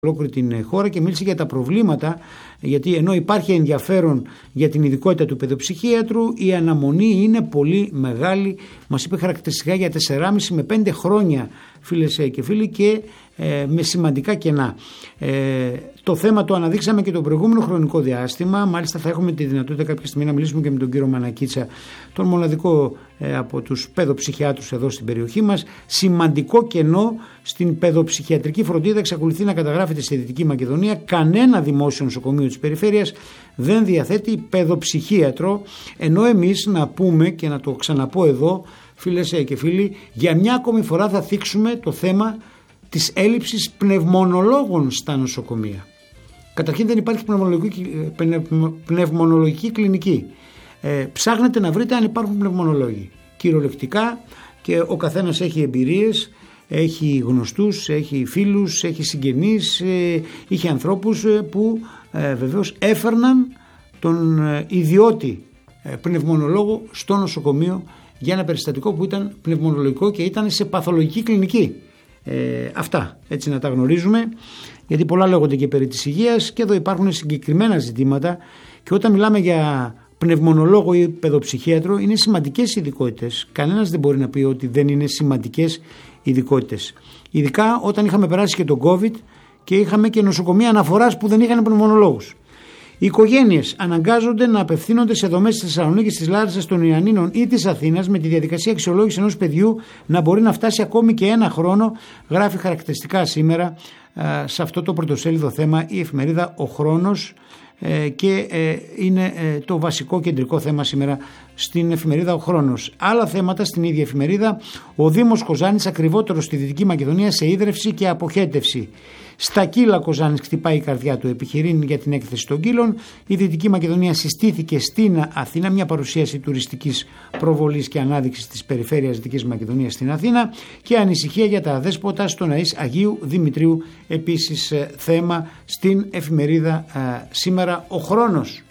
ολόκληρη την χώρα και μίλησε για τα προβλήματα, γιατί ενώ υπάρχει ενδιαφέρον για την ειδικότητα του παιδοψυχίατρου, η αναμονή είναι πολύ μεγάλη. Μας είπε χαρακτηριστικά για 4,5 με 5 χρόνια, φίλες και φίλοι, και με σημαντικά κενά. Το θέμα το αναδείξαμε και το προηγούμενο χρονικό διάστημα. Μάλιστα θα έχουμε τη δυνατότητα κάποια στιγμή να μιλήσουμε και με τον κύριο Μανακίτσα, τον μοναδικό από τους παιδοψυχιάτρους εδώ στην περιοχή μας. Σημαντικό κενό στην παιδοψυχιατρική φροντίδα εξακολουθεί να καταγράφεται στη Δυτική Μακεδονία. Κανένα δημόσιο νοσοκομείο της περιφέρειας δεν διαθέτει παιδοψυχίατρο, ενώ εμείς, να πούμε και να το ξαναπώ εδώ, φίλες και φίλοι, για μια ακόμη φορά θα θίξουμε το θέμα της έλλειψης πνευμονολόγων στα νοσοκομεία. Καταρχήν δεν υπάρχει πνευμονολογική κλινική. Ψάχνετε να βρείτε αν υπάρχουν πνευμονολόγοι. Κυριολεκτικά, και ο καθένας έχει εμπειρίες, έχει γνωστούς, έχει φίλους, έχει συγγενείς, είχε ανθρώπους που βεβαίως έφερναν τον ιδιώτη πνευμονολόγο στο νοσοκομείο για ένα περιστατικό που ήταν πνευμονολογικό και ήταν σε παθολογική κλινική. Αυτά έτσι να τα γνωρίζουμε, γιατί πολλά λέγονται και περί της υγείας και εδώ υπάρχουν συγκεκριμένα ζητήματα, και όταν μιλάμε για πνευμονολόγο ή παιδοψυχίατρο είναι σημαντικές ειδικότητες. Κανένας δεν μπορεί να πει ότι δεν είναι σημαντικές ειδικότητες, ειδικά όταν είχαμε περάσει και τον COVID και είχαμε και νοσοκομεία αναφοράς που δεν είχαν πνευμονολόγους. Οι οικογένειες αναγκάζονται να απευθύνονται σε δομές της Θεσσαλονίκης, της Λάρισσας, των Ιωαννίνων ή της Αθήνας με τη διαδικασία αξιολόγησης ενός παιδιού να μπορεί να φτάσει ακόμη και 1 χρόνο, γράφει χαρακτηριστικά σήμερα σε αυτό το πρωτοσέλιδο θέμα η εφημερίδα Ο Χρόνος, και είναι το βασικό κεντρικό θέμα σήμερα στην εφημερίδα Ο Χρόνος. Άλλα θέματα στην ίδια εφημερίδα: ο Δήμος Κοζάνης ακριβότερο στη Δυτική Μακεδονία σε ίδρυυση και αποχέτευση. Στα Κύλα Κοζάνης χτυπάει η καρδιά του, επιχειρήν για την έκθεση των Κύλων. Η Δυτική Μακεδονία συστήθηκε στην Αθήνα, μια παρουσίαση τουριστικής προβολής και ανάδειξης της περιφέρειας Δυτικής Μακεδονίας στην Αθήνα, και ανησυχία για τα αδέσποτα στο ναής Αγίου Δημητρίου, επίσης θέμα στην εφημερίδα σήμερα Ο Χρόνος.